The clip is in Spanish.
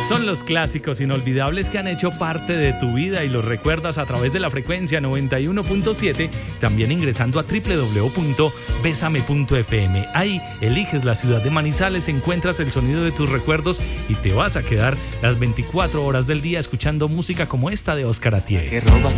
Son los clásicos inolvidables que han hecho parte de tu vida y los recuerdas a través de la frecuencia 91.7, también ingresando a www.besame.fm. Ahí eliges la ciudad de Manizales, encuentras el sonido de tus recuerdos y te vas a quedar las 24 horas del día escuchando música como esta de Oscar Atié.